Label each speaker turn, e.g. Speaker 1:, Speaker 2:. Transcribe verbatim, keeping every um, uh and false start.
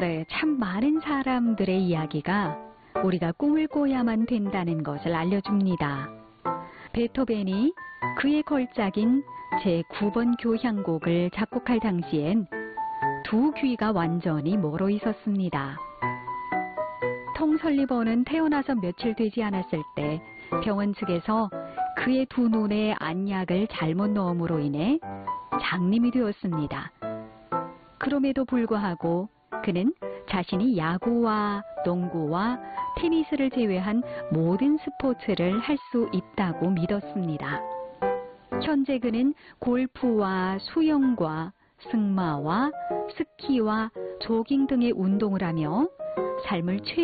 Speaker 1: 네, 참 많은 사람들의 이야기가 우리가 꿈을 꿔야만 된다는 것을 알려줍니다. 베토벤이 그의 걸작인 제구 번 교향곡을 작곡할 당시엔 두 귀가 완전히 멀어 있었습니다. 톰 설리번은 태어나서 며칠 되지 않았을 때 병원 측에서 그의 두 눈에 안약을 잘못 넣음으로 인해 장님이 되었습니다. 그럼에도 불구하고 그는 자신이 야구와 농구와 테니스를 제외한 모든 스포츠를 할 수 있다고 믿었습니다. 현재 그는 골프와 수영과 승마와 스키와 조깅 등의 운동을 하며 삶을 최